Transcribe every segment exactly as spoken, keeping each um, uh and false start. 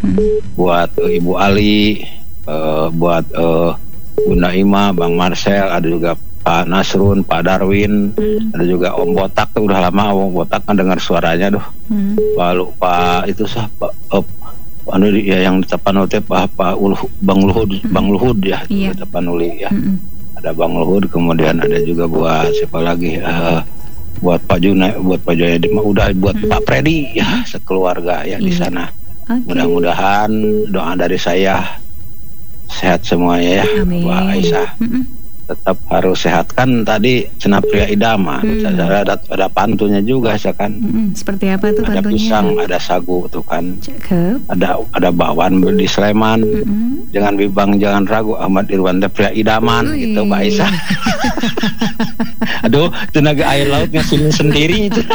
hmm. buat uh, Ibu Ali, uh, buat uh, Bunda Ima, Bang Marcel, ada juga Pak Nasrun, Pak Darwin, hmm. ada juga Om Botak tuh udah lama Om Botak kan dengar suaranya tuh. Hmm. Lalu Pak itu sah Pak uh, anu ya yang di Tapanuli Pak Pak Uluh, Bang Luhud, hmm. Bang Luhud ya, iya. di Tapanuli ya. Hmm. Ada Bang Luhud, kemudian ada juga buat siapa lagi? Uh, buat Pak Juna, buat Pak Jayadi, udah buat hmm. Pak Freddy ya, sekeluarga ya di sana. Okay. Mudah-mudahan doa dari saya sehat semuanya ya. Amin. Mbak Aisyah. Hmm. Tetap harus sehat kan tadi cenah pria idaman. Hmm. Ada, ada pantunnya juga ya kan. Hmm. Seperti apa tuh ada pantunnya? Ada pisang, ada sagu tuh kan. Cakep. Ada ada bakwan di Sleman. Hmm. Jangan bimbang, jangan ragu, Ahmad Irwan teh pria idaman. Ui. Gitu Mbak Aisyah. Aduh, tenaga air lautnya sini sendiri itu.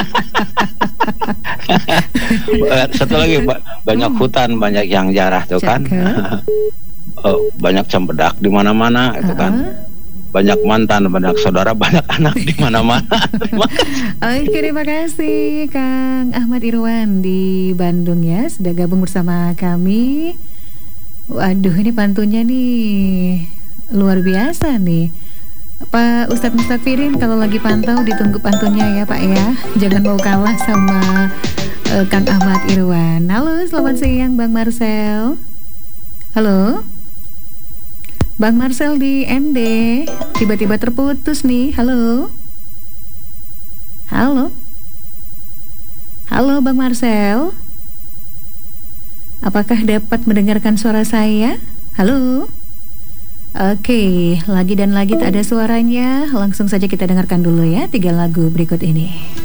Satu lagi banyak hutan, banyak yang jarah tuh kan. Oh, banyak cempedak di mana-mana itu kan. Uh-huh. Banyak mantan, banyak saudara, banyak anak di mana-mana. Oke, terima kasih Kang Ahmad Irwan di Bandung ya, sudah gabung bersama kami. Waduh, ini pantunnya nih luar biasa nih. Pak Ustadz Mustafirin kalau lagi pantau ditunggu pantunnya ya Pak ya. Jangan mau kalah sama uh, Kang Ahmad Irwan. Halo, selamat siang Bang Marcel. Halo Bang Marcel di N D. Tiba-tiba terputus nih. Halo Halo Halo Bang Marcel, apakah dapat mendengarkan suara saya? Halo. Oke, lagi dan lagi tak ada suaranya. Langsung saja kita dengarkan dulu ya tiga lagu berikut ini.